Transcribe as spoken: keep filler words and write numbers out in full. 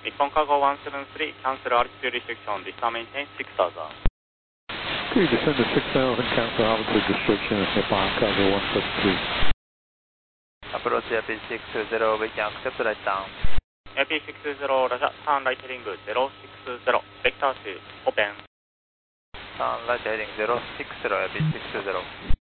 日本cargo one seven three, cancel altitude restriction, descend maintain six thousand. Okay, descend to six thousand, cancel altitude restriction, Nippon cargo one seven three. Approach A P six zero, we can accept right down. A P six zero, roger, turn right heading zero six zero, vector two, open. Turn right heading zero six zero, A P six zero.